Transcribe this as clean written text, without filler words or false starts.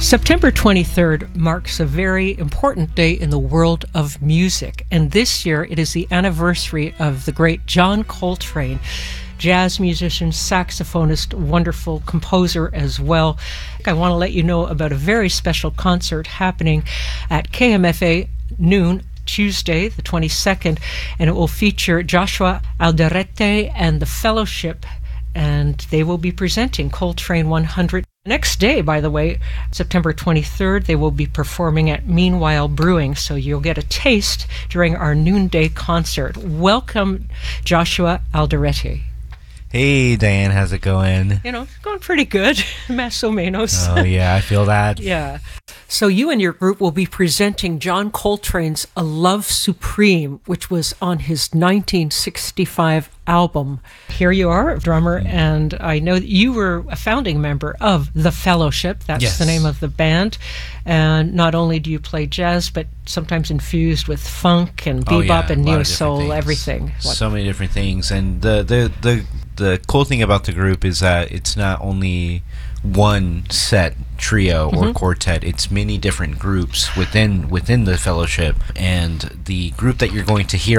September 23rd marks a very important day in the world of music, and this year it is the anniversary of the great John Coltrane, jazz musician, saxophonist, wonderful composer as well. I want to let you know about a very special concert happening at KMFA noon Tuesday, the 22nd, and it will feature Joshua Alderete and the Fellowship, and they will be presenting Coltrane 100. Next day, by the way, September 23rd, they will be performing at Meanwhile Brewing, so you'll get a taste during our noonday concert. Welcome, Joshua Alderete. Hey, Diane, how's it going? You know, it's going pretty good. Más o menos. Oh, yeah, I feel that. Yeah. So you and your group will be presenting John Coltrane's A Love Supreme, which was on his 1965 album. Here you are, a drummer, and I know that you were a founding member of The Fellowship. That's the name of the band. And not only do you play jazz, but sometimes infused with funk and bebop and neo-soul, everything. So many different things. And the cool thing about the group is that it's not only one set trio or quartet, it's many different groups within the Fellowship, and the group that you're going to hear